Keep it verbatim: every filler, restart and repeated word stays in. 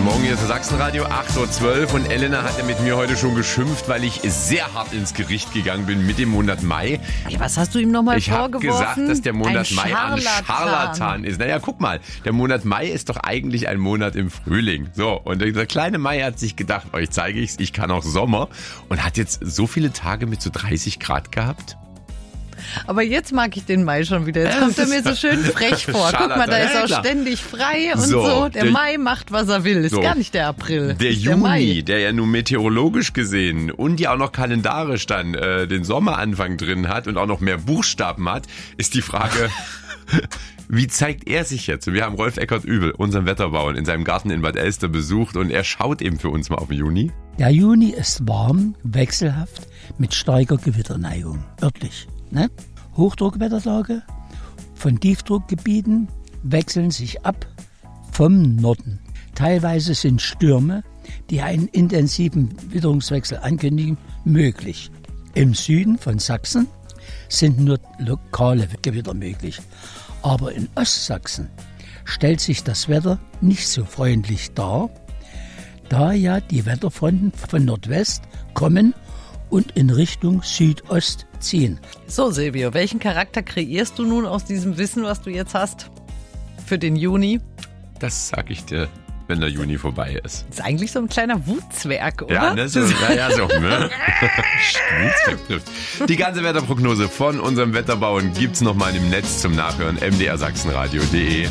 Morgen, hier ist das Sachsenradio, acht Uhr zwölf und Elena hat ja mit mir heute schon geschimpft, weil ich sehr hart ins Gericht gegangen bin mit dem Monat Mai. Ja, was hast du ihm nochmal Ich habe vorgeworfen? gesagt, dass der Monat ein Mai ein Scharlatan. Scharlatan ist. Naja, guck mal, der Monat Mai ist doch eigentlich ein Monat im Frühling. So, und der kleine Mai hat sich gedacht, euch zeige ich's, ich kann auch Sommer und hat jetzt so viele Tage mit so dreißig Grad gehabt. Aber jetzt mag ich den Mai schon wieder. Jetzt kommt er mir so schön frech vor. Guck mal, da ist Ja, er klar. ständig frei und So, so. Der, der- Mai macht, was er will. Ist So. gar nicht der April. Der ist Juni, der Mai. der ja nun meteorologisch gesehen und ja auch noch kalendarisch dann äh, den Sommeranfang drin hat und auch noch mehr Buchstaben hat, ist die Frage, wie zeigt er sich jetzt? Wir haben Rolf Eckert-Übel, unseren Wetterbauern, in seinem Garten in Bad Elster besucht und er schaut eben für uns mal auf den Juni. Der Juni ist warm, wechselhaft, mit starker Gewitterneigung, örtlich. Ne? Hochdruckwettertage von Tiefdruckgebieten wechseln sich ab vom Norden. Teilweise sind Stürme, die einen intensiven Witterungswechsel ankündigen, möglich. Im Süden von Sachsen sind nur lokale Gewitter möglich. Aber in Ostsachsen stellt sich das Wetter nicht so freundlich dar, da ja die Wetterfronten von Nordwest kommen und in Richtung Südost ziehen. So, Silvio, welchen Charakter kreierst du nun aus diesem Wissen, was du jetzt hast, für den Juni? Das sag ich dir, wenn der Juni vorbei ist. Ist eigentlich so ein kleiner Wutzwerg, oder? Ja, ne, so, ja, ja, so, ne? Schmutzwerk trifft. Die ganze Wetterprognose von unserem Wetterbauern gibt's nochmal im Netz zum Nachhören, m d r sachsenradio punkt d e.